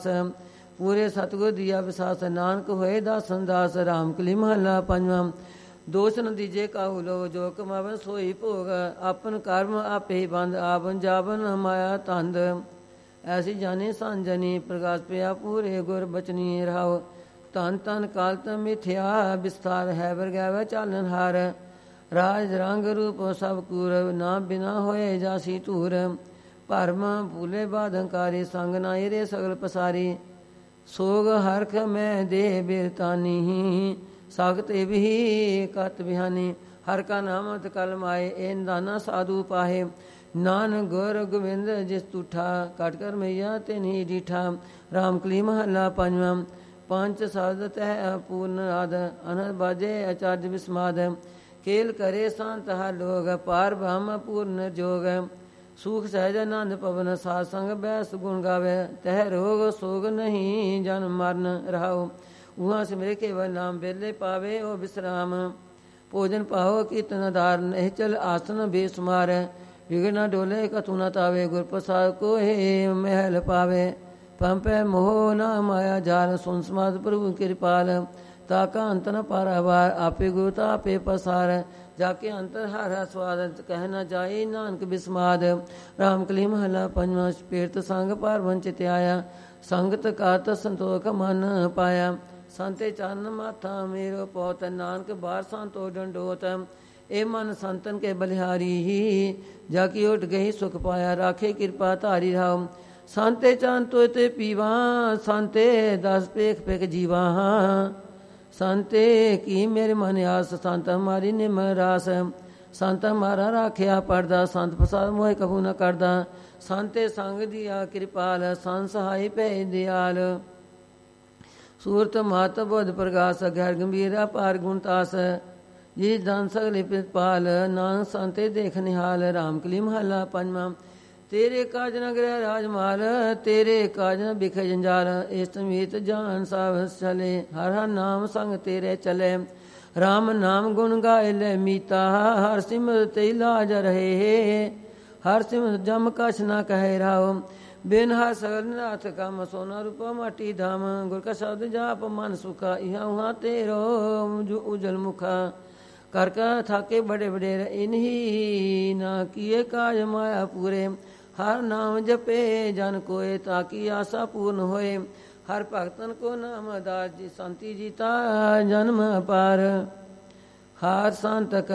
ਪੂਰੇ ਸਤਿਗੁਰ ਦੀਆ ਵਿਸਾਸ ਨਾਨਕ ਹੋਏ ਦਾਸਨ ਦਾਸ। ਰਾਮ ਕਲੀ ਮਹੱਲਾ ਪੰਜਵਾਂ। ਦੋਸ਼ ਨ ਦੀਜੇ ਕਾਹੂ ਲੋ ਜੋ ਕਮਾਵਨ ਸੋਈ ਭੋਗ। ਆਪਨ ਕਰਮ ਆਪੇ ਬੰਦ ਆਵਨ ਜਾਵਨ ਮਾਇਆ ਤੰਦ। ਐਸੀ ਜਾਣੇ ਸੰਜਨੀ ਪ੍ਰਗਾਸ ਪਿਆ ਪੂਰੇ ਗੁਰ ਬਚਨੀ ਰਹਾਓ। ਧਨ ਧਨ ਕਾਲਤ ਮਿਥਿਆ ਵਿਸਥਾਰ ਹੈ ਵਰਗੈਵੈ ਚਾਲਨ ਹਾਰ। ਰਾਜ ਰੰਗ ਰੂਪ ਸਭ ਕੂਰ ਨਾ ਬਿਨਾ ਹੋਏ ਜਾਸੀ ਧੂਰ। ਭਰਮ ਭੂਲੇ ਬਾਧੰਕਾਰੀ ਸੰਗ ਨਾਈ ਰੇ ਸਗਲ ਪਸਾਰੀ। ਸੋਗ ਹਰਖ ਮੈਂ ਦੇ ਬਿਰਤਾਨੀ ਸਖਤ ਵੀ ਕਤ ਬਿਹਾਨੀ। ਹਰ ਕਾ ਨਾਮਤ ਕਲਮ ਆਏ ਇਹ ਦਾਨਾ ਸਾਧੂ ਪਾਹੇ। ਨਾਨਕ ਗੁਰ ਗੋਬਿੰਦ ਜਿਸ ਤੂਠਾ ਕਟ ਕਰ ਮਈਆ ਤੇ ਨੀ ਡੀਠਾ। ਰਾਮ ਕਲੀ ਮਹੱਲਾ ਪੰਜਵਾਂ। ਪੰਚ ਸਾਧ ਤਹਿ ਪੂਰਨ ਆਦ ਅਨਹਦ ਬਾਜੇ ਆਚਾਰਜ ਵਿਸਮਾਦ। ਕੇਲ ਕਰੇ ਸੰਤ ਹਰ ਲੋਗ ਪਾਰ ਬ੍ਰਹਮ ਪੂਰਨ ਜੋਗ। ਸੂਖ ਸਹਿਜ ਆਨੰਦ ਪਵਨ ਸਾਧ ਸੰਗ ਬੈਸ ਗੁਣ ਗਾਵੇ। ਤਹਿ ਰੋਗ ਸੋਗ ਨਹੀਂ ਜਨਮ ਮਰਨ ਰਹਾਓ। ਉਹਾਂ ਸਿਮਰੇ ਕੇਵਲ ਨਾਮ ਵੇਲੇ ਪਾਵੇ ਉਹ ਵਿਸਰਾਮ। ਭੋਜਨ ਪਾਓ ਕੀਰਤਨ ਆਧਾਰ ਨਹੀਂ ਚਲ ਆਸਨ ਬੇਸੁਮਾਰ। ਵਿਗੜ ਨਾ ਡੋਲੇ ਕਥੂ ਨਾ ਤਾਵੇ ਗੁਰ ਪ੍ਰਸਾਦ ਕੋਏ ਮਹਿਲ ਪਾਵੇ। ਪੰਪੈ ਮੋਹ ਨਾ ਮਾਇਆ ਜਾਲ ਸੁਨ ਸਮਾਦ ਪ੍ਰਭੂ ਕਿਰਪਾਲ। ਤਾਕਾ ਅੰਤ ਨ ਪਾਰਾਵਾਰ ਆਪੇ ਗੁਰੂ ਤਾ ਆਪੇ ਪਸਾਰ। ਜਾ ਕੇ ਅੰਤਰ ਹਰ ਸਵਾਦ ਕਹਿ ਨਾ ਜਾਏ ਨਾਨਕ ਬਿਸਮਾਦ। ਰਾਮ ਕਲੀ ਮਹੱਲਾ ਪੰਜਵਾਂ। ਪੀਰਤ ਸੰਗ ਪਾਰਵਨ ਚਿਤ ਆਇਆ ਸੰਗਤ ਕਾਤ ਸੰਤੋਖ ਮਨ ਪਾਇਆ। ਸੰਤੇ ਚਰਨ ਮਾਥਾ ਮੇਰੋ ਪੋਤ ਨਾਨਕ ਬਾਰ ਸੰਤੋ ਡੰਡੋਤ। ਇਹ ਮਨ ਸੰਤਨ ਕੇ ਬਲਿਹਾਰੀ ਹੀ ਜਾ ਕੀ ਉੱਠ ਗਈ ਸੁਖ ਪਾਇਆ। ਰਾਖੇ ਕਿਰਪਾ ਧਾਰੀ ਰਾਮ ਸੰਤੇ ਚਰਨ ਤੋਏ ਤੇ ਪੀਵਾ। ਸੰਤੇ ਦਸ ਪੇਖ ਪੇਖ ਜੀਵਾ। ਸੰਤੇ ਕੀ ਮੇਰੇ ਮਨ ਆਸ ਸੰਤ ਹਮਾਰੀ ਨਿਮ ਰਾਸ। ਸੰਤ ਹਮਾਰਾ ਰਾਖਿਆ ਪੜਦਾ ਸੰਤ ਪ੍ਰਸਾਦ ਮੋਹਿ ਕਹੂ ਨ ਕਰਦਾ। ਸੰਤੇ ਸੰਗ ਦੀਆ ਕਿਰਪਾਲ ਸੰਤ ਸਹਾਈ ਪੈ ਦਿਆਲ। ਸੂਰਤ ਮਹਤ ਬੁੱਧ ਪ੍ਰਗਾਸ ਗੈਰ ਗੰਭੀਰ ਅਪਾਰ ਗੁਣ ਤਾਸ। ਜੀ ਧਨ ਸਗਲੇ ਪ੍ਰਿਤਪਾਲ ਨਾਨਕ ਸੰਤੇ ਦੇਖ ਨਿਹਾਲ। ਰਾਮ ਕਲੀ ਮਹੱਲਾ ਪੰਜਵਾਂ। ਤੇਰੇ ਕਾਜ ਨ ਗ੍ਰਹਿ ਰਾਜਮਾਲ ਤੇਰੇ ਕਾਜ ਨ ਬਿਖੇ ਜੰਜਾਲ। ਇਸ ਮੀਤ ਜਾਨ ਸਭ ਚਲੇ ਹਰ ਹਰ ਨਾਮ ਸੰਗ ਤੇਰੇ ਚਲੇ। ਰਾਮ ਨਾਮ ਗੁਣ ਗਾਏ ਲੈ ਮੀਤਾ ਹਰ ਸਿਮਰਤ ਤੇ ਲਾਜ ਰਹੇ। ਹਰ ਸਿਮਰਤ ਜਮ ਕਛ ਨਾ ਕਹੇ ਰਾਓ। ਬਿਨ ਹਰ ਸਗਲ ਨਾਥ ਕਮ ਸੋਨਾ ਰੂਪਾ ਮਾਟੀ ਧਾਮ। ਗੁਰ ਕਾ ਸ਼ਬਦ ਜਾਪ ਮਨ ਸੁਖਾ ਇਹਾਂ ਉਹਾਂ ਤੇਰੋ ਉਜਲ ਮੁਖਾ। ਕਰ ਕਾ ਥਾਕੇ ਬੜੇ ਵਡੇਰ ਇਨਹੀ ਨਾ ਕੀਏ ਕਾਜ ਮਾਇਆ ਪੂਰੇ। ਹਰ ਨਾਮ ਜਪੇ ਜਨ ਕੋਏ ਤਾਕੀ ਆਸਾ ਪੂਰਨ ਹੋਏ। ਹਰ ਭਗਤਨ ਕੋ ਨਾਮ ਦਾਸ ਜੀ ਸੰਤੀ ਜੀਤਾ ਜਨਮ ਪਾਰ। ਹਰ ਸੰਤ